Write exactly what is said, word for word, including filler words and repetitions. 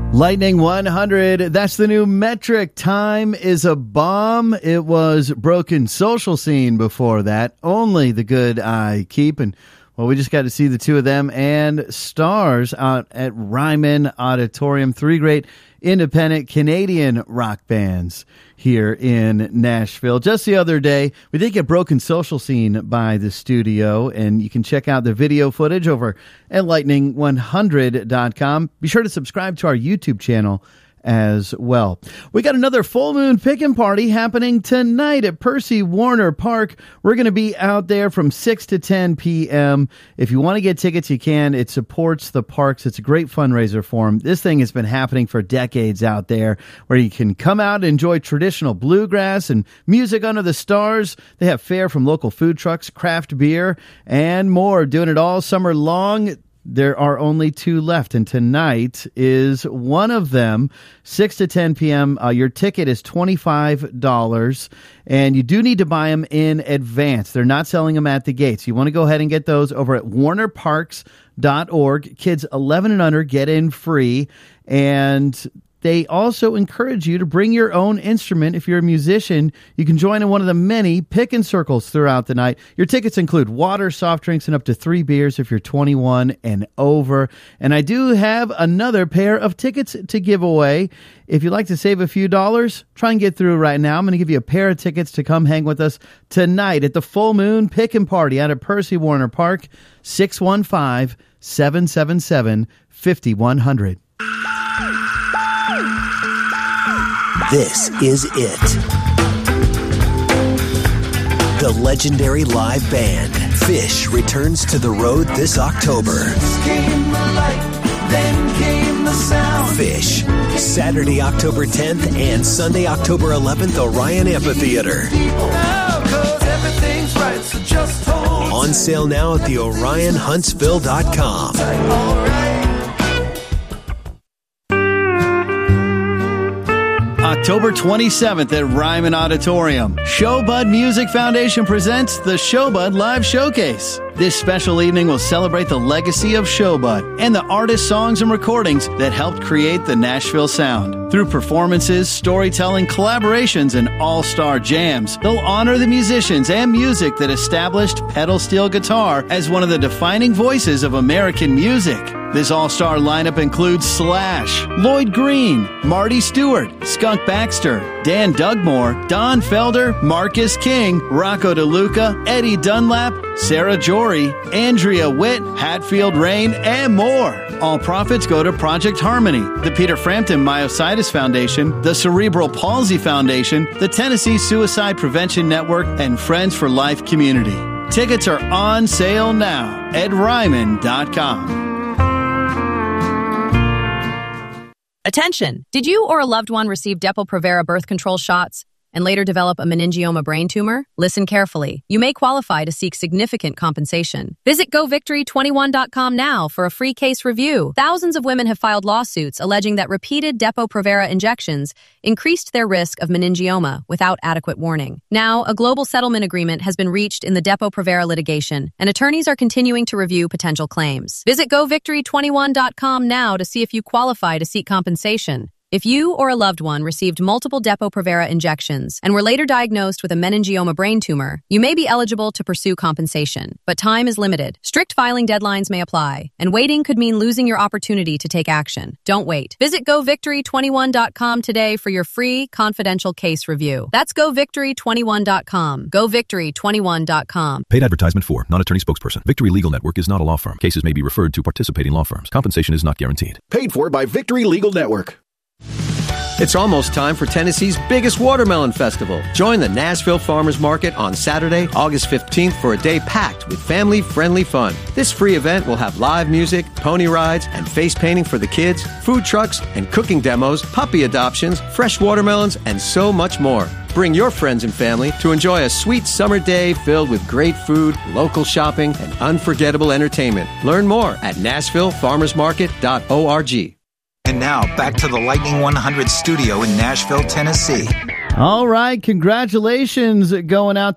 Lightning one hundred, that's the new metric. Time is a bomb. It was Broken Social Scene before that. Only the Good I Keep. And, well, we just got to see the two of them and Stars out at Ryman Auditorium. Three great independent Canadian rock bands here in Nashville. Just the other day, we did get Broken Social Scene by the studio, and you can check out the video footage over at lightning one hundred dot com. Be sure to subscribe to our YouTube channel as well. We got another full moon pickin' party happening tonight at Percy Warner Park. We're going to be out there from six to ten p.m. If you want to get tickets, you can. It supports the parks. It's a great fundraiser for them. This thing has been happening for decades out there, where you can come out and enjoy traditional bluegrass and music under the stars. They have fare from local food trucks, craft beer, and more. Doing it all summer long. There are only two left, and tonight is one of them, six to ten p.m. Uh, your ticket is twenty-five dollars, and you do need to buy them in advance. They're not selling them at the gates. You want to go ahead and get those over at warner parks dot org. Kids eleven and under get in free, and they also encourage you to bring your own instrument. If you're a musician, you can join in one of the many pick-and circles throughout the night. Your tickets include water, soft drinks, and up to three beers if you're twenty-one and over. And I do have another pair of tickets to give away. If you'd like to save a few dollars, try and get through right now. I'm going to give you a pair of tickets to come hang with us tonight at the Full Moon Pick-and Party out at Percy Warner Park, six one five, seven seven seven, five one zero zero. This is it. The legendary live band, Phish, returns to the road this October. Came the light, then came the sound. Phish, Saturday, October tenth and Sunday, October eleventh, Orion Amphitheater. Now, 'cause everything's right, so just hold. On sale now at the orion huntsville dot com. All right. October twenty-seventh at Ryman Auditorium. Showbud Music Foundation presents the Showbud Live Showcase. This special evening will celebrate the legacy of Showbud and the artists, songs, and recordings that helped create the Nashville sound. Through performances, storytelling, collaborations, and all-star jams, they'll honor the musicians and music that established pedal steel guitar as one of the defining voices of American music. This all-star lineup includes Slash, Lloyd Green, Marty Stewart, Skunk Baxter, Dan Dugmore, Don Felder, Marcus King, Rocco DeLuca, Eddie Dunlap, Sarah Jory, Andrea Witt, Hatfield Rain, and more. All profits go to Project Harmony, the Peter Frampton Myositis Foundation, the Cerebral Palsy Foundation, the Tennessee Suicide Prevention Network, and Friends for Life Community. Tickets are on sale now at ryman dot com. Attention! Did you or a loved one receive Depo-Provera birth control shots and later develop a meningioma brain tumor? Listen carefully. You may qualify to seek significant compensation. Visit go victory twenty-one dot com now for a free case review. Thousands of women have filed lawsuits alleging that repeated Depo-Provera injections increased their risk of meningioma without adequate warning. Now, a global settlement agreement has been reached in the Depo-Provera litigation, and attorneys are continuing to review potential claims. Visit go victory twenty-one dot com now to see if you qualify to seek compensation. If you or a loved one received multiple Depo-Provera injections and were later diagnosed with a meningioma brain tumor, you may be eligible to pursue compensation. But time is limited. Strict filing deadlines may apply, and waiting could mean losing your opportunity to take action. Don't wait. Visit go victory twenty-one dot com today for your free, confidential case review. That's go victory twenty-one dot com. go victory twenty-one dot com. Paid advertisement for, non-attorney spokesperson. Victory Legal Network is not a law firm. Cases may be referred to participating law firms. Compensation is not guaranteed. Paid for by Victory Legal Network. It's almost time for Tennessee's biggest watermelon festival. Join the Nashville Farmers Market on Saturday, August fifteenth for a day packed with family-friendly fun. This free event will have live music, pony rides, and face painting for the kids, food trucks and cooking demos, puppy adoptions, fresh watermelons, and so much more. Bring your friends and family to enjoy a sweet summer day filled with great food, local shopping, and unforgettable entertainment. Learn more at nashville farmers market dot org. And now, back to the Lightning one hundred studio in Nashville, Tennessee. All right, congratulations going out